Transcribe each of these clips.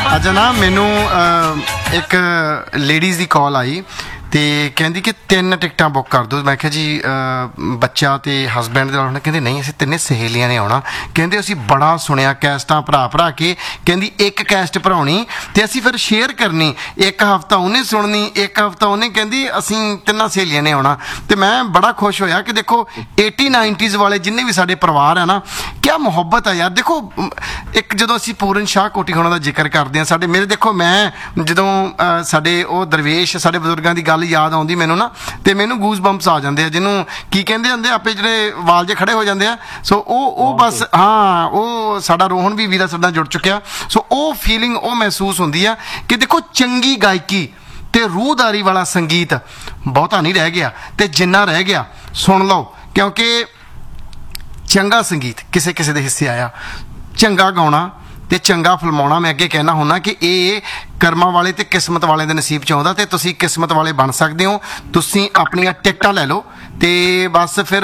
ਅੱਜ ਨਾ ਮੈਨੂੰ ਇੱਕ ਲੇਡੀਜ਼ ਦੀ ਕਾਲ ਆਈ ਤੇ ਕਹਿੰਦੀ ਕਿ 3 ਟਿਕਟਾਂ ਬੁੱਕ ਕਰ ਦਿਓ। ਮੈਂ ਕਿਹਾ ਜੀ ਬੱਚਾ ਤੇ ਹਸਬੈਂਡ ਦੇ ਨਾਲ। ਕਹਿੰਦੇ ਨਹੀਂ, ਅਸੀਂ 3 ਸਹੇਲੀਆਂ ਨੇ ਆਉਣਾ। ਕਹਿੰਦੇ ਅਸੀਂ ਬੜਾ ਸੁਣਿਆ ਕੈਸਟਾਂ ਭਰਾ ਕੇ। ਕਹਿੰਦੀ ਇੱਕ ਕੈਸਟ ਭਰਾਉਣੀ ਤੇ ਅਸੀਂ ਫਿਰ ਸ਼ੇਅਰ ਕਰਨੀ, ਇੱਕ ਹਫ਼ਤਾ ਉਹਨੇ ਸੁਣਨੀ, ਇੱਕ ਹਫ਼ਤਾ ਉਹਨੇ। ਕਹਿੰਦੀ ਅਸੀਂ 3 ਸਹੇਲੀਆਂ ਨੇ ਆਉਣਾ। ਤੇ ਮੈਂ ਬੜਾ ਖੁਸ਼ ਹੋਇਆ ਕਿ ਦੇਖੋ 80-90s ਵਾਲੇ ਜਿੰਨੇ ਵੀ ਸਾਡੇ ਪਰਿਵਾਰ ਹੈ ਨਾ, ਕਿਆ ਮੁਹੱਬਤ ਹੈ ਯਾਰ। ਦੇਖੋ ਇੱਕ ਜਦੋਂ ਅਸੀਂ ਪੂਰਨ ਸ਼ਾਹ ਕੋਟੀ ਹੋਣਾ ਦਾ ਜ਼ਿਕਰ ਕਰਦੇ ਹਾਂ, ਸਾਡੇ ਮੇਰੇ ਦੇਖੋ ਮੈਂ ਜਦੋਂ ਸਾਡੇ ਉਹ ਦਰਵੇਸ਼ ਸਾਡੇ ਬਜ਼ੁਰਗਾਂ ਦੀ ਗੱਲ ਯਾਦ ਆਉਂਦੀ ਮੈਨੂੰ ਨਾ, ਤੇ ਮੈਨੂੰ ਗੂਸ ਬੰਪਸ ਆ ਜਾਂਦੇ ਆ, ਜਿਹਨੂੰ ਕੀ ਕਹਿੰਦੇ ਹੁੰਦੇ ਆਪੇ ਜਿਹੜੇ ਵਾਲ ਜੇ ਖੜੇ ਹੋ ਜਾਂਦੇ ਆ। ਸੋ ਉਹ ਬਸ ਹਾਂ, ਉਹ ਸਾਡਾ ਰੋਹਨ ਵੀ ਵੀਰਾ ਸਾਡਾ ਜੁੜ ਚੁੱਕਿਆ। ਸੋ ਉਹ ਫੀਲਿੰਗ ਉਹ ਮਹਿਸੂਸ ਹੁੰਦੀ ਆ ਕਿ ਦੇਖੋ ਚੰਗੀ ਗਾਇਕੀ ਤੇ ਰੂਹਦਾਰੀ ਵਾਲਾ ਸੰਗੀਤ ਬਹੁਤਾ ਨਹੀਂ ਰਹਿ ਗਿਆ, ਤੇ ਜਿੰਨਾ ਰਹਿ ਗਿਆ ਸੁਣ ਲਓ, ਕਿਉਂਕਿ ਚੰਗਾ ਸੰਗੀਤ ਕਿਸੇ ਕਿਸੇ ਦੇ ਹਿੱਸੇ ਆਇਆ। ਚੰਗਾ ਗਾਉਣਾ ਤੇ ਚੰਗਾ ਫਿਲਮਾਉਣਾ, ਮੈਂ ਅੱਗੇ ਕਹਿਣਾ ਹੁੰਦਾ ਕਿ ਇਹ ਕਰਮਾਂ ਵਾਲੇ ਤੇ ਕਿਸਮਤ ਵਾਲੇ ਦੇ ਨਸੀਬ 'ਚ ਆਉਂਦਾ, ਤੇ ਤੁਸੀਂ ਕਿਸਮਤ ਵਾਲੇ ਬਣ ਸਕਦੇ ਹੋ। ਤੁਸੀਂ ਆਪਣੀਆਂ ਟਿਕਟਾਂ ਲੈ ਲਓ ਤੇ ਬਸ ਫਿਰ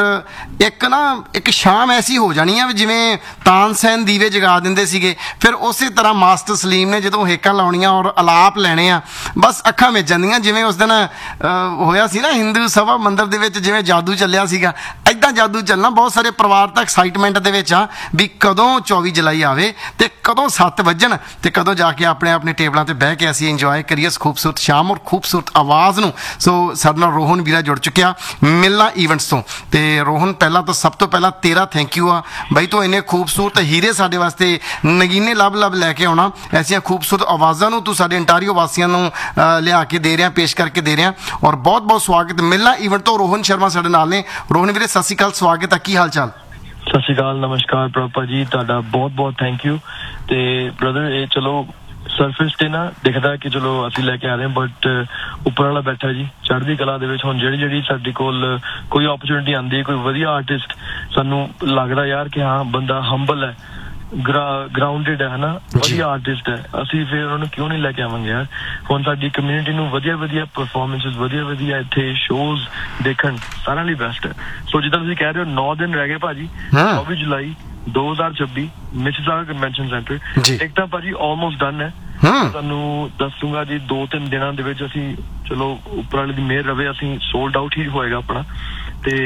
ਇੱਕ ਸ਼ਾਮ ਐਸੀ ਹੋ ਜਾਣੀ ਆ ਜਿਵੇਂ ਤਾਨਸੈਨ ਦੀਵੇ ਜਗਾ ਦਿੰਦੇ ਸੀਗੇ। ਫਿਰ ਉਸੇ ਤਰ੍ਹਾਂ ਮਾਸਟਰ ਸਲੀਮ ਨੇ ਜਦੋਂ ਹੇਕਾਂ ਲਾਉਣੀਆਂ ਔਰ ਅਲਾਪ ਲੈਣੇ ਆ, ਬਸ ਅੱਖਾਂ ਮਿਚ ਜਾਂਦੀਆਂ। ਜਿਵੇਂ ਉਸ ਦਿਨ ਹੋਇਆ ਸੀ ਨਾ ਹਿੰਦੂ ਸਭਾ ਮੰਦਿਰ ਦੇ ਵਿੱਚ, ਜਿਵੇਂ ਜਾਦੂ ਚੱਲਿਆ ਸੀਗਾ, ਇੱਦਾਂ ਜਾਦੂ ਚੱਲਣਾ। ਬਹੁਤ ਸਾਰੇ ਪਰਿਵਾਰ ਤਾਂ ਐਕਸਾਈਟਮੈਂਟ ਦੇ ਵਿੱਚ ਆ ਵੀ ਕਦੋਂ 24 ਜੁਲਾਈ ਆਵੇ ਤੇ ਕਦੋਂ 7 ਵੱਜਣ ਤੇ ਕਦੋਂ ਜਾ ਕੇ ਆਪਣੇ ਟੇਬਲਾਂ ਤੇ ਬਹਿ ਕੇ ਅਸੀਂ ਇੰਜੋਏ ਕਰੀਏ ਇਸ ਖੂਬਸੂਰਤ ਸ਼ਾਮ ਔਰ ਖੂਬਸੂਰਤ ਆਵਾਜ਼ ਨੂੰ। ਸੋ ਸਾਡੇ ਨਾਲ ਰੋਹਨ ਵੀਰਾ ਜੁੜ ਚੁੱਕਿਆ ਮਿਲਣਾ ਈਵੈਂਟਸ ਤੋਂ। ਤੇ ਰੋਹਨ, ਪਹਿਲਾਂ ਤਾਂ ਸਭ ਤੋਂ ਪਹਿਲਾਂ ਤੇਰਾ ਥੈਂਕ ਯੂ ਆ ਬਈ, ਤੂੰ ਇੰਨੇ ਖੂਬਸੂਰਤ ਹੀਰੇ ਸਾਡੇ ਵਾਸਤੇ ਨਗੀਨੇ ਲੱਭ ਲੈ ਕੇ ਆਉਣਾ। ਐਸੀਆਂ ਖੂਬਸੂਰਤ ਆਵਾਜ਼ਾਂ ਨੂੰ ਤੂੰ ਸਾਡੇ ਅੰਟਾਰੀਓ ਵਾਸੀਆਂ ਨੂੰ ਲਿਆ ਕੇ ਦੇ ਰਿਹਾ, ਪੇਸ਼ ਕਰਕੇ ਦੇ ਰਿਹਾ। ਔਰ ਬਹੁਤ ਬਹੁਤ ਸਵਾਗਤ ਮਿਲਣਾ ਈਵੈਂਟ ਤੋਂ। ਰੋਹਨ ਸ਼ਰਮਾ ਸਾਡੇ ਨਾਲ ਨੇ। ਰੋਹਨ ਵੀਰੇ ਸਤਿ ਸ਼੍ਰੀ ਅਕਾਲ, ਸਵਾਗਤ ਹੈ, ਕੀ ਹਾਲ ਚਾਲ? ਸਤਿ ਸ਼੍ਰੀ ਅਕਾਲ, ਨਮਸਕਾਰ ਪ੍ਰੋਪਾ ਜੀ, ਤੁਹਾਡਾ ਬਹੁਤ ਬਹੁਤ ਥੈਂਕ ਯੂ। ਤੇ ਬ੍ਰਦਰ, ਇਹ ਚਲੋ ਸਰਫੇਸ ਤੇ ਨਾ ਦਿਖਦਾ ਕਿ ਚਲੋ ਅਸੀਂ ਲੈ ਕੇ ਆ ਰਹੇ ਹਾਂ, ਬਟ ਉੱਪਰ ਵਾਲਾ ਬੈਠਾ ਜੀ ਚੜ੍ਹਦੀ ਕਲਾ ਦੇ ਵਿੱਚ। ਹੁਣ ਜਿਹੜੀ ਸਾਡੇ ਕੋਲ ਕੋਈ ਓਪਰਚੁਨਿਟੀ ਆਉਂਦੀ ਹੈ, ਕੋਈ ਵਧੀਆ ਆਰਟਿਸਟ, ਸਾਨੂੰ ਲੱਗਦਾ ਯਾਰ ਕਿ ਹਾਂ ਬੰਦਾ ਹੰਬਲ ਹੈ, ਗਰਾਊਂਡਡ ਹੈ ਨਾ, ਵਧੀਆ ਆਰਟਿਸਟ ਹੈ, ਅਸੀਂ ਫਿਰ ਉਹਨਾਂ ਨੂੰ ਕਿਉਂ ਨਹੀਂ ਲੈ ਕੇ ਆਵਾਂਗੇ ਯਾਰ। ਹੁਣ ਸਾਡੀ ਕਮਿਊਨਿਟੀ ਨੂੰ ਵਧੀਆ ਪਰਫਾਰਮੈਂਸਿਸ, ਵਧੀਆ ਇੱਥੇ ਸ਼ੋਜ਼ ਦੇਖਣ ਸਾਰਿਆਂ ਲਈ ਬੈਸਟ ਹੈ। ਸੋ ਜਿੱਦਾਂ ਤੁਸੀਂ ਕਹਿ ਰਹੇ ਹੋ 9 ਦਿਨ ਰਹਿ ਗਏ ਭਾਜੀ, 24 ਜੁਲਾਈ 2026 ਮਿਸਿਸਾਗਾ ਕਨਵੈਨਸ਼ਨ ਸੈਂਟਰ। ਟਿਕਟਾਂ ਭਾਜੀ ਆਲਮੋਸਟ ਡਨ ਹੈ। ਤੁਹਾਨੂੰ ਦੱਸੂਗਾ ਜੀ 2-3 ਦਿਨਾਂ ਦੇ ਵਿੱਚ ਅਸੀਂ, ਚਲੋ ਉੱਪਰ ਵਾਲੇ ਦੀ ਮਿਹਰ ਰਵੇ, ਅਸੀਂ ਸੋਲਡ ਆਊਟ ਹੀ ਹੋਏਗਾ ਆਪਣਾ। ਤੇ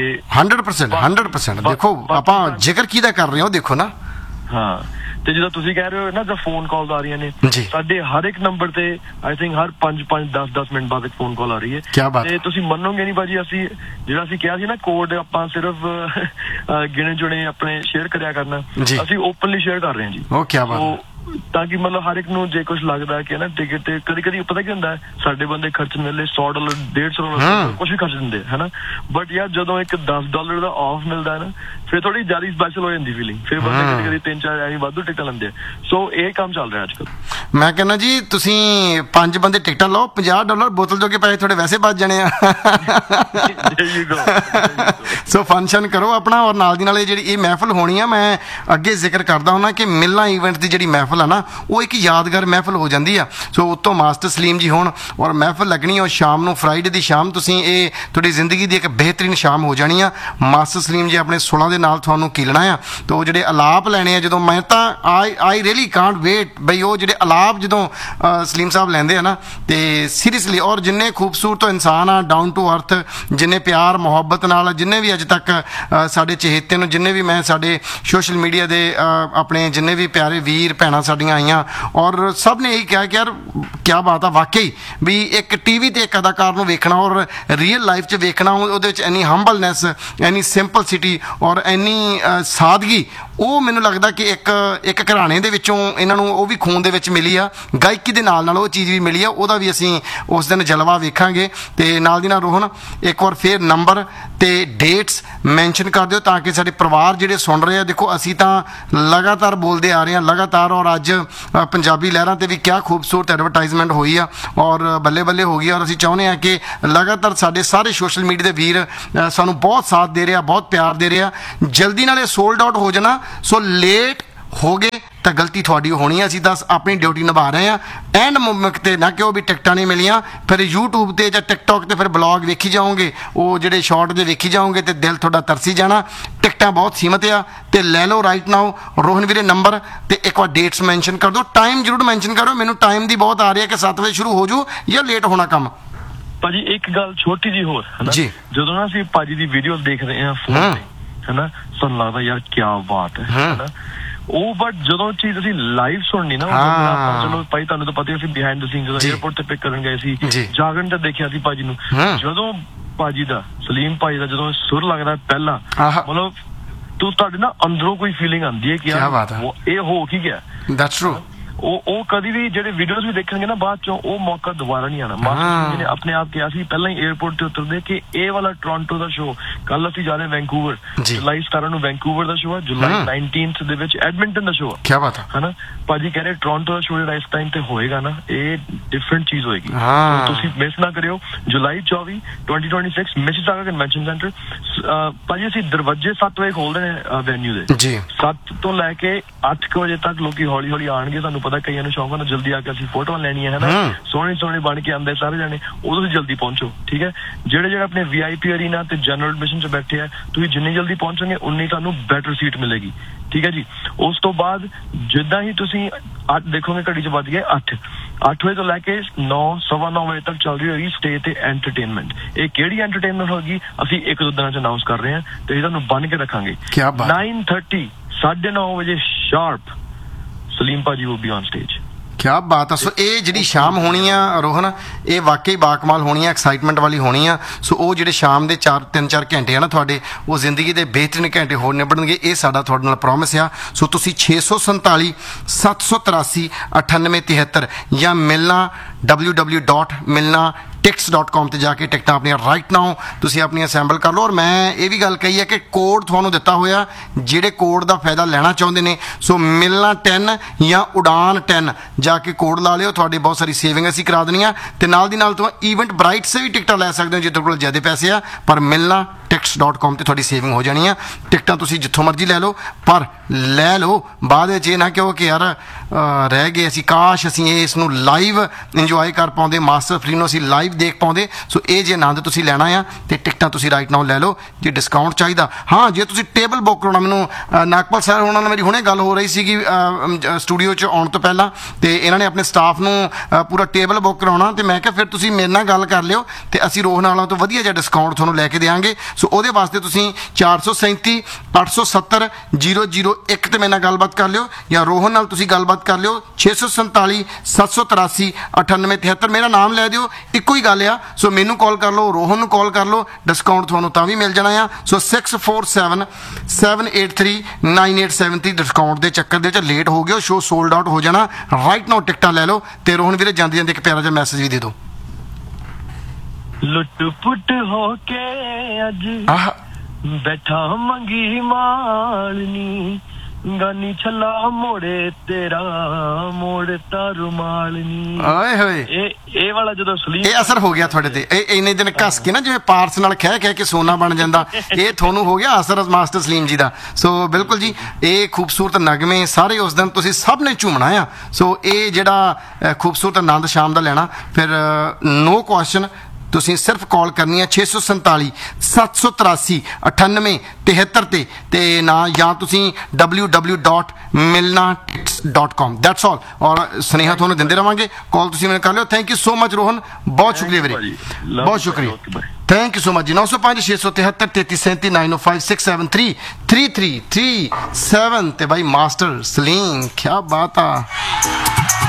100% ਦੇਖੋ ਆਪਾਂ ਜ਼ਿਕਰ ਕਿਹਦਾ ਕਰ ਰਹੇ ਹੋ, ਦੇਖੋ ਨਾ। ਹਾਂ, ਤੇ ਜਦੋਂ ਤੁਸੀਂ ਕਹਿ ਰਹੇ ਹੋ ਨਾ, ਫੋਨ ਕਾਲ ਆ ਰਹੀਆਂ ਨੇ ਸਾਡੇ ਹਰ ਇੱਕ ਨੰਬਰ ਤੇ, ਆਈ ਥਿੰਕ ਹਰ 5-10 ਮਿੰਟ ਬਾਅਦ ਇੱਕ ਫੋਨ ਕਾਲ ਆ ਰਹੀ ਹੈ। ਤੇ ਤੁਸੀਂ ਮੰਨੋਗੇ ਨਹੀਂ ਭਾਜੀ, ਅਸੀਂ ਕਿਹਾ ਸੀ ਨਾ ਕੋਡ ਆਪਾਂ ਸਿਰਫ ਗਿਣੇ ਚੁਣੇ ਆਪਣੇ ਸ਼ੇਅਰ ਕਰਿਆ ਕਰਨਾ, ਅਸੀਂ ਓਪਨਲੀ ਸ਼ੇਅਰ ਕਰ ਰਹੇ ਹਾਂ ਜੀ। ਉਹ ਕੀ ਬਾਤ ਹੈ। ਤਾਂ ਕਿ ਮਤਲਬ ਹਰ ਇੱਕ ਨੂੰ ਜੇ ਕੁਛ ਲੱਗਦਾ ਕਿ ਨਾ ਟਿਕਟ ਤੇ ਕਦੀ ਪਤਾ ਕੀ ਹੁੰਦਾ, ਸਾਡੇ ਬੰਦੇ ਖਰਚਣ ਵੇਲੇ $100 $150 ਕੁਛ ਵੀ ਖਰਚ ਦਿੰਦੇ ਹੈ ਨਾ, ਬਟ ਯਾਰ ਜਦੋਂ ਇੱਕ $10 ਦਾ ਆਫ ਮਿਲਦਾ ਹੈ ਨਾ, ਫਿਰ ਥੋੜੀ ਜ਼ਿਆਦਾ ਸਪੈਸ਼ਲ ਹੋ ਜਾਂਦੀ ਫੀਲਿੰਗ। ਫਿਰ ਬੰਦੇ ਕਦੀ 3-4 ਐਵੇਂ ਵਾਧੂ ਟਿਕਟਾਂ ਲੈਂਦੇ ਆ। ਸੋ ਇਹ ਕੰਮ ਚੱਲ ਰਿਹਾ ਅੱਜ ਕੱਲ। ਮੈਂ ਕਹਿੰਦਾ ਜੀ ਤੁਸੀਂ 5 ਬੰਦੇ ਟਿਕਟਾਂ ਲਓ, $50 ਬੋਤਲ ਜੋਗੇ ਪੈਸੇ ਤੁਹਾਡੇ ਵੈਸੇ ਬਚ ਜਾਣੇ ਆ। ਸੋ ਫੰਕਸ਼ਨ ਕਰੋ ਆਪਣਾ। ਔਰ ਨਾਲ ਦੀ ਨਾਲ ਜਿਹੜੀ ਇਹ ਮਹਿਫਲ ਹੋਣੀ ਆ, ਮੈਂ ਅੱਗੇ ਜ਼ਿਕਰ ਕਰਦਾ ਹੁੰਦਾ ਕਿ ਮਿਲਣਾ ਈਵੈਂਟ ਦੀ ਜਿਹੜੀ ਮਹਿਫਲ ਆ ਨਾ, ਉਹ ਇੱਕ ਯਾਦਗਾਰ ਮਹਿਫਲ ਹੋ ਜਾਂਦੀ ਆ। ਸੋ ਉੱਤੋਂ ਮਾਸਟਰ ਸਲੀਮ ਜੀ ਹੋਣ ਔਰ ਮਹਿਫਲ ਲੱਗਣੀ, ਉਹ ਸ਼ਾਮ ਨੂੰ ਫਰਾਈਡੇ ਦੀ ਸ਼ਾਮ, ਤੁਸੀਂ ਇਹ ਤੁਹਾਡੀ ਜ਼ਿੰਦਗੀ ਦੀ ਇੱਕ ਬਿਹਤਰੀਨ ਸ਼ਾਮ ਹੋ ਜਾਣੀ ਆ। ਮਾਸਟਰ ਸਲੀਮ ਜੀ ਆਪਣੇ ਸੁਰਾਂ ਦੇ ਨਾਲ ਤੁਹਾਨੂੰ ਕੀਲਣਾ ਆ, ਤੇ ਉਹ ਜਿਹੜੇ ਅਲਾਪ ਲੈਣੇ ਆ, ਜਦੋਂ ਮੈਂ ਤਾਂ ਆਈ ਰੀਅਲੀ ਕਾਂਟ ਵੇਟ ਬਈ, ਉਹ ਜਿਹੜੇ ਅਲਾਪ ਜਦੋਂ ਸਲੀਮ ਸਾਹਿਬ ਲੈਂਦੇ ਆ ਨਾ, ਤੇ ਸੀਰੀਅਸਲੀ, ਔਰ ਜਿੰਨੇ ਖੂਬਸੂਰਤ ਇਨਸਾਨ ਆ, ਡਾਊਨ ਟੂ ਅਰਥ, ਜਿੰਨੇ ਪਿਆਰ ਮੁਹੱਬਤ ਨਾਲ, ਜਿੰਨੇ ਵੀ ਅੱਜ ਤੱਕ ਸਾਡੇ ਚਹੇਤੇ ਨੂੰ, ਜਿੰਨੇ ਵੀ ਮੈਂ ਸਾਡੇ ਸੋਸ਼ਲ ਮੀਡੀਆ ਦੇ ਆਪਣੇ ਜਿੰਨੇ ਵੀ ਪਿਆਰੇ ਵੀਰ ਭੈਣਾਂ ਸਾਡੀਆਂ ਆਈਆਂ, ਔਰ ਸਭ ਨੇ ਇਹੀ ਕਿਹਾ ਕਿ ਯਾਰ ਕਿਆ ਬਾਤ ਆ ਵਾਕਈ ਵੀ ਇੱਕ ਟੀਵੀ ਤੇ ਇੱਕ ਅਦਾਕਾਰ ਨੂੰ ਵੇਖਣਾ ਔਰ ਰੀਅਲ ਲਾਈਫ 'ਚ ਵੇਖਣਾ, ਉਹਦੇ ਵਿੱਚ ਇੰਨੀ ਹੰਬਲਨੈਸ, ਇੰਨੀ ਸਿੰਪਲਸਿਟੀ ਔਰ ਇੰਨੀ ਸਾਦਗੀ, ਉਹ ਮੈਨੂੰ ਲੱਗਦਾ ਕਿ ਇੱਕ ਘਰਾਣੇ ਦੇ ਵਿੱਚੋਂ ਇਹਨਾਂ ਨੂੰ ਉਹ ਵੀ ਖੂਨ ਦੇ ਵਿੱਚ ਮਿਲੀ ਆ, ਗਾਇਕੀ ਦੇ ਨਾਲ ਉਹ ਚੀਜ਼ ਵੀ ਮਿਲੀ ਆ। ਉਹਦਾ ਵੀ ਅਸੀਂ ਉਸ ਦਿਨ ਜਲਵਾ ਵੇਖਾਂਗੇ। ਤੇ ਨਾਲ ਦੀ ਨਾਲ ਰੋਹਨ, ਇੱਕ ਵਾਰ ਫੇਰ ਨੰਬਰ ਤੇ ਡੇਟਸ ਮੈਂਸ਼ਨ ਕਰ ਦਿਓ ਤਾਂ ਕਿ ਸਾਡੇ ਪਰਿਵਾਰ ਜਿਹੜੇ ਸੁਣ ਰਹੇ ਆ, ਦੇਖੋ ਅਸੀਂ ਤਾਂ ਲਗਾਤਾਰ ਬੋਲਦੇ ਆ ਰਹੇ ਹਾਂ ਲਗਾਤਾਰ, ਔਰ ਅੱਜ ਪੰਜਾਬੀ ਲਹਿਰਾਂ ਤੇ ਵੀ ਕਿਆ ਖੂਬਸੂਰਤ ਐਡਵਰਟਾਈਜ਼ਮੈਂਟ ਹੋਈ ਆ ਔਰ ਬੱਲੇ ਬੱਲੇ ਹੋ ਗਈ। ਔਰ ਅਸੀਂ ਚਾਹੁੰਦੇ ਹਾਂ ਕਿ ਲਗਾਤਾਰ ਸਾਡੇ ਸਾਰੇ ਸੋਸ਼ਲ ਮੀਡੀਆ ਦੇ ਵੀਰ ਸਾਨੂੰ ਬਹੁਤ ਸਾਥ ਦੇ ਰਹੇ ਆ, ਬਹੁਤ ਪਿਆਰ ਦੇ ਰਹੇ ਆ। ਜਲਦੀ ਨਾਲ ਇਹ ਸੋਲਡ ਆਊਟ ਹੋ ਜਾਣਾ। ਸੋ ਲੇਟ ਹੋ ਗਏ ਤਾਂ ਗਲਤੀ ਤੁਹਾਡੀ ਹੋਣੀ ਹੈ। ਅਸੀਂ ਤਾਂ ਆਪਣੀ ਡਿਊਟੀ ਨਿਭਾ ਰਹੇ ਹਾਂ। ਐਂਡ ਮੂਮੈਂਟ ਤੇ ਨਾ ਕਿ ਉਹ ਵੀ ਟਿਕਟਾਂ ਨਹੀਂ ਮਿਲੀਆਂ, ਫਿਰ YouTube ਤੇ ਜਾਂ TikTok ਤੇ ਫਿਰ ਬਲੌਗ ਵੇਖੀ ਜਾਓਗੇ, ਉਹ ਜਿਹੜੇ ਸ਼ਾਰਟ ਦੇ ਵੇਖੀ ਜਾਓਗੇ ਤੇ ਦਿਲ ਤੁਹਾਡਾ ਤਰਸੀ ਜਾਣਾ। ਟਿਕਟਾਂ ਬਹੁਤ ਸੀਮਤ ਆ ਤੇ ਲੈ ਲਓ ਰਾਈਟ ਨਾਓ। ਰੋਹਨ ਵੀਰੇ ਨੰਬਰ ਤੇ ਇੱਕ ਵਾਰ ਡੇਟਸ ਮੈਂਸ਼ਨ ਕਰ ਦਿਓ, ਟਾਈਮ ਜ਼ਰੂਰ ਮੈਂਸ਼ਨ ਕਰੋ। ਮੈਨੂੰ ਟਾਈਮ ਦੀ ਬਹੁਤ ਆ ਰਹੀ ਹੈ ਕਿ 7 ਵਜੇ ਸ਼ੁਰੂ ਹੋ ਜੂ ਜਾਂ ਲੇਟ ਹੋਣਾ ਕੰਮ। ਭਾਜੀ ਇੱਕ ਗੱਲ ਛੋਟੀ ਜੀ ਹੋਰ ਹਨਾ, ਜੀ। ਜਦੋਂ ਨਾ ਅਸੀਂ ਭਾਜੀ ਦੀ ਵੀਡੀਓ ਦੇਖਦੇ ਹਾਂ ਫੋਨ ਤੇ ਹਨਾ, ਸਾਨੂੰ ਲੱਗਦਾ ਯਾਰ ਕੀ ਬਾਤ ਹੈ ਹਨਾ, ਉਹ ਬਟ ਜਦੋਂ ਚੀਜ਼ ਅਸੀਂ ਲਾਈਵ ਸੁਣਨੀ ਨਾ, ਚਲੋ ਭਾਈ ਤੁਹਾਨੂੰ ਤਾਂ ਪਤਾ ਹੀ, ਅਸੀਂ ਬਿਹਾਈਂਡ ਦ ਸੀਨ ਜਦੋਂ 에어ਪੋਰਟ ਤੇ ਪਿਕ ਕਰਨ ਗਏ ਸੀ, ਜਾਗਣ ਤੇ ਦੇਖਿਆ ਸੀ ਭਾਜੀ ਨੂੰ, ਜਦੋਂ ਭਾਜੀ ਦਾ ਸਲੀਮ ਭਾਜੀ ਦਾ ਜਦੋਂ ਸੁਰ ਲੱਗਦਾ ਪਹਿਲਾਂ, ਮਤਲਬ ਤੂੰ ਤੁਹਾਡੇ ਨਾ ਅੰਦਰੋਂ ਕੋਈ ਫੀਲਿੰਗ ਆਉਂਦੀ ਹੈ ਕਿ ਯਾਰ ਇਹ ਹੋ ਕੀ ਗਿਆ। That's true. ਉਹ ਕਦੀ ਵੀ ਜਿਹੜੇ ਵੀਡੀਓਜ਼ ਵੀ ਦੇਖਣਗੇ ਨਾ ਬਾਅਦ ਚੋਂ, ਉਹ ਮੌਕਾ ਦੁਬਾਰਾ ਨਹੀਂ ਆਣਾ। ਮਾਸਟਰ ਜੀ ਨੇ ਆਪਣੇ ਆਪ ਕਿਹਾ ਸੀ ਪਹਿਲਾਂ ਹੀ 에어ਪੋਰਟ ਤੇ ਉਤਰਦੇ ਕਿ ਇਹ ਵਾਲਾ ਟੋਰਾਂਟੋ ਦਾ ਸ਼ੋਅ, ਕੱਲ ਅਸੀਂ ਜਾ ਰਹੇ ਵੈਂਕੂਵਰ, ਜੁਲਾਈ 17 ਨੂੰ ਵੈਂਕੂਵਰ ਦਾ ਸ਼ੋਅ ਹੈ, ਜੁਲਾਈ 19 ਦੇ ਵਿੱਚ ਐਡਮਿੰਟਨ ਦਾ ਸ਼ੋਅ ਹੈ। ਕੀ ਬਾਤ ਹੈ ਹਨਾ ਭਾਜੀ, ਕਹਿ ਰਹੇ ਟੋਰਾਂਟੋ ਦਾ ਸ਼ੋਅ ਜਿਹੜਾ ਇਸ ਟਾਈਮ ਤੇ ਹੋਏਗਾ ਨਾ, ਇਹ ਡਿਫਰੈਂਟ ਚੀਜ਼ ਹੋਏਗੀ, ਤੁਸੀਂ ਮਿਸ ਨਾ ਕਰਿਓ। ਜੁਲਾਈ 24 2026 ਮਿਸੀਸਾਗਾ ਕਨਵੈਨਸ਼ਨ ਸੈਂਟਰ। ਭਾਜੀ ਅਸੀਂ ਦਰਵਾਜ਼ੇ 7 ਵਜੇ ਖੋਲਦੇ ਨੇ ਵੈਨਿਊ ਦੇ, 7 ਤੋਂ ਲੈ ਕੇ 8 ਵਜੇ ਤੱਕ ਲੋਕੀ ਹੌਲੀ ਹੌਲੀ ਆਣਗੇ। ਤੁਹਾਨੂੰ ਪਤਾ ਕਈਆਂ ਨੂੰ ਸ਼ੌਂਕ ਹੁੰਦਾ ਜਲਦੀ ਆ ਕੇ ਅਸੀਂ ਫੋਟੋਆਂ ਲੈਣੀਆਂ ਹੈ ਨਾ, ਸੋਹਣੇ ਬਣ ਕੇ ਆਉਂਦੇ ਸਾਰੇ ਜਾਣੇ, ਉਦੋਂ ਤੁਸੀਂ ਜਲਦੀ ਪਹੁੰਚੋ ਠੀਕ ਹੈ। ਜਿਹੜੇ ਆਪਣੇ VIP ਅਰੀਨਾ ਤੇ ਜਨਰਲ ਐਡਮਿਸ਼ਨ 'ਚ ਬੈਠੇ ਆ, ਤੁਸੀਂ ਜਿੰਨੀ ਜਲਦੀ ਪਹੁੰਚੋਗੇ ਉਨੀ ਤੁਹਾਨੂੰ ਬੈਟਰ ਸੀਟ ਮਿਲੇਗੀ ਠੀਕ ਹੈ ਜੀ। ਉਸ ਤੋਂ ਬਾਅਦ ਜਿੱਦਾਂ ਹੀ ਤੁਸੀਂ ਦੇਖੋਗੇ ਘੜੀ 'ਚ ਵੱਜ ਗਏ 8 ਵਜੇ ਤੋਂ ਲੈ ਕੇ 9 ਸਵਾ 9 ਵਜੇ ਤੱਕ ਚੱਲ ਰਹੀ ਹੋਏਗੀ ਸਟੇ ਤੇ ਐਂਟਰਟੇਨਮੈਂਟ। ਇਹ ਕਿਹੜੀ ਐਂਟਰਟੇਨਮੈਂਟ ਹੋਗੀ ਅਸੀਂ 1-2 ਦਿਨਾਂ 'ਚ ਅਨਾਉਂਸ ਕਰ ਰਹੇ ਹਾਂ ਤੇ ਇਹ ਤੁਹਾਨੂੰ ਬੰਨ ਕੇ ਰੱਖਾਂਗੇ। 9:30 9:30 ਵਜੇ ਸ਼ਾਰਪ ਸਲੀਮ ਭਾਜੀ will be on stage। ਕਿਆ ਬਾਤ ਆ। ਸੋ ਇਹ ਜਿਹੜੀ ਸ਼ਾਮ ਹੋਣੀ ਆ ਰੋਹਨ, ਇਹ ਵਾਕਈ ਬਾਕਮਾਲ ਹੋਣੀ ਆ, ਐਕਸਾਈਟਮੈਂਟ ਵਾਲੀ ਹੋਣੀ ਆ। ਸੋ ਉਹ ਜਿਹੜੇ ਸ਼ਾਮ ਦੇ 3-4 ਘੰਟੇ ਆ ਨਾ ਤੁਹਾਡੇ, ਉਹ ਜ਼ਿੰਦਗੀ ਦੇ ਬਿਹਤਰੀਨ ਘੰਟੇ ਹੋਰ ਨਿਬੜਨਗੇ, ਇਹ ਸਾਡਾ ਤੁਹਾਡੇ ਨਾਲ ਪ੍ਰੋਮਿਸ ਆ। ਸੋ ਤੁਸੀਂ 647 783 9873 ਜਾਂ ਮਿਲਣਾ www.milnatickets.com ਤੇ ਜਾ ਕੇ ਟਿਕਟਾਂ ਆਪਣੀਆਂ ਰਾਈਟ ਨਾਓ ਤੁਸੀਂ ਆਪਣੀਆਂ ਅਸੈਂਬਲ ਕਰ ਲਓ। ਔਰ ਮੈਂ ਇਹ ਵੀ ਗੱਲ ਕਹੀ ਹੈ ਕਿ ਕੋਡ ਤੁਹਾਨੂੰ ਦਿੱਤਾ ਹੋਇਆ, ਜਿਹੜੇ ਕੋਡ ਦਾ ਫਾਇਦਾ ਲੈਣਾ ਚਾਹੁੰਦੇ ਨੇ, ਸੋ ਮਿਲਣਾ 10 ਜਾਂ ਉਡਾਨ 10 ਜਾ ਕੇ ਕੋਡ ਲਾ ਲਿਓ, ਤੁਹਾਡੀ ਬਹੁਤ ਸਾਰੀ ਸੇਵਿੰਗ ਅਸੀਂ ਕਰਾ ਦੇਣੀ ਆ। ਤੇ ਨਾਲ ਦੀ ਨਾਲ ਤੁਸੀਂ ਈਵੈਂਟ ਬ੍ਰਾਈਟ ਸੇ ਵੀ ਟਿਕਟਾਂ ਲੈ ਸਕਦੇ ਹੋ ਜੇ ਤੁਹਾਡੇ ਕੋਲ ਜ਼ਿਆਦਾ ਪੈਸੇ ਆ, ਪਰ ਮਿਲਣਾ tickets.com ਤੇ ਤੁਹਾਡੀ ਸੇਵਿੰਗ ਹੋ ਜਾਣੀ ਆ। ਟਿਕਟਾਂ ਤੁਸੀਂ ਜਿੱਥੋਂ ਮਰਜ਼ੀ ਲੈ ਲਓ, ਪਰ ਲੈ ਲਓ ਬਾਅਦ ਵਿੱਚ ਇਹ ਨਾ ਕਿਹੋ ਕਿ ਯਾਰ ਰਹਿ ਗਏ ਅਸੀਂ, ਕਾਸ਼ ਅਸੀਂ ਇਸ ਨੂੰ ਲਾਈਵ ਇੰਜੋਏ ਕਰ ਪਾਉਂਦੇ, ਮਾਸਟਰ ਫਰੀ ਨੂੰ ਅਸੀਂ ਲਾਈਵ ਦੇਖ ਪਾਉਂਦੇ। ਸੋ ਇਹ ਜੇ ਆਨੰਦ ਤੁਸੀਂ ਲੈਣਾ ਆ ਤੇ ਟਿਕਟਾਂ ਤੁਸੀਂ ਰਾਈਟ ਨਾਓ ਲੈ ਲਓ। ਜੇ ਡਿਸਕਾਊਂਟ ਚਾਹੀਦਾ, ਹਾਂ ਜੇ ਤੁਸੀਂ ਟੇਬਲ ਬੁੱਕ ਕਰਾਉਣਾ, ਮੈਨੂੰ ਨਾਗਪਾਲ ਸਰ ਉਹਨਾਂ ਨਾਲ ਮੇਰੀ ਹੁਣੇ ਗੱਲ ਹੋ ਰਹੀ ਸੀਗੀ ਸਟੂਡੀਓ 'ਚ ਆਉਣ ਤੋਂ ਪਹਿਲਾਂ, ਤੇ ਇਹਨਾਂ ਨੇ ਆਪਣੇ ਸਟਾਫ ਨੂੰ ਪੂਰਾ ਟੇਬਲ ਬੁੱਕ ਕਰਾਉਣਾ, ਤੇ ਮੈਂ ਕਿਹਾ ਫਿਰ ਤੁਸੀਂ ਮੇਰੇ ਨਾਲ ਗੱਲ ਕਰ ਲਿਓ ਤੇ ਅਸੀਂ ਰੋਹਨ ਵਾਲਾਂ ਤੋਂ ਵਧੀਆ ਜਿਹਾ ਡਿਸਕਾਊਂਟ ਤੁਹਾਨੂੰ ਲੈ ਕੇ ਦੇਵਾਂਗੇ। ਸੋ ਉਹਦੇ ਵਾਸਤੇ ਤੁਸੀਂ 437 870 001 ਤੇ ਮੇਰੇ ਨਾਲ ਗੱਲਬਾਤ ਕਰ ਲਿਓ, ਜਾਂ ਰੋਹਨ ਨਾਲ ਤੁਸੀਂ ਗੱਲਬਾਤ ਕਰ ਲਿਓ 647 783 9873। ਮੇਰਾ ਨਾਮ ਲੈ ਦਿਓ, ਇੱਕੋ ਹੀ ਗੱਲ ਆ। ਸੋ ਮੈਨੂੰ ਕਾਲ ਕਰ ਲਓ, ਰੋਹਨ ਨੂੰ ਕਾਲ ਕਰ ਲਓ, ਡਿਸਕਾਊਂਟ ਤੁਹਾਨੂੰ ਤਾਂ ਵੀ ਮਿਲ ਜਾਣਾ ਆ। ਸੋ 647 783 9873 ਡਿਸਕਾਊਂਟ ਦੇ ਚੱਕਰ ਦੇ ਵਿੱਚ ਲੇਟ ਹੋ ਗਿਆ, ਸ਼ੋਅ ਸੋਲਡ ਆਊਟ ਹੋ ਜਾਣਾ। ਰਾਈਟ ਨਾਓ ਟਿਕਟਾਂ ਲੈ ਲਓ। ਤੇ ਰੋਹਨ ਵੀਰੇ ਜਾਂਦੇ ਜਾਂਦੇ ਇੱਕ ਪਿਆਰਾ ਜਿਹਾ ਮੈਸੇਜ ਵੀ ਦੇ ਦਿਓ। ਲੁੱਟ ਪੁੱਟ ਹੋ ਕੇ ਅੱਜ ਬੈਠਾ ਮੰਗੀ ਮਾਲਨੀ, ਗਾਨੀ ਛੱਲਾ ਮੋੜੇ ਤੇਰਾ ਮੋੜਤਾ ਰੁਮਾਲਨੀ। ਓਏ ਹੋਏ, ਇਹ ਵਾਲਾ ਜਦੋਂ ਸਲੀਮ, ਇਹ ਅਸਰ ਹੋ ਗਿਆ ਤੁਹਾਡੇ ਤੇ, ਇਹ ਇੰਨੇ ਦਿਨ ਕੱਸ ਕੇ ਨਾ ਜਿਵੇਂ ਪਾਰਸ ਨਾਲ ਕਹਿ ਕੇ ਸੋਨਾ ਬਣ ਜਾਂਦਾ, ਇਹ ਤੁਹਾਨੂੰ ਹੋ ਗਿਆ ਅਸਰ ਮਾਸਟਰ ਸਲੀਮ ਜੀ ਦਾ। ਸੋ ਬਿਲਕੁਲ ਜੀ, ਇਹ ਖੂਬਸੂਰਤ ਨਗਮੇ ਸਾਰੇ ਉਸ ਦਿਨ ਤੁਸੀਂ ਸਭ ਨੇ ਝੂਮਣਾ ਆ। ਸੋ ਇਹ ਜਿਹੜਾ ਖੂਬਸੂਰਤ ਆਨੰਦ ਸ਼ਾਮ ਦਾ ਲੈਣਾ, ਫਿਰ ਨੋ ਕੁਐਸਚਨ ਤੁਸੀਂ ਸਿਰਫ ਕਾਲ ਕਰਨੀ ਹੈ 647 783 9873 ਤੇ ਨਾ, ਜਾਂ ਤੁਸੀਂ www.milnatickets.com। That's all. ਔਰ ਸੁਨੇਹਾ ਤੁਹਾਨੂੰ ਦਿੰਦੇ ਰਵਾਂਗੇ, ਕਾਲ ਤੁਸੀਂ ਮੈਨੂੰ ਕਰ ਲਿਓ। Thank you so much Rohan, ਬਹੁਤ ਸ਼ੁਕਰੀਆ ਵੀਰੇ, ਬਹੁਤ ਸ਼ੁਕਰੀਆ, ਥੈਂਕ ਯੂ ਸੋ ਮਚ ਜੀ। 905 673 3337 905 673 3337 ਤੇ ਬਾਈ ਮਾਸਟਰ ਸਲੀਮ, ਕਿਆ ਬਾਤ ਆ।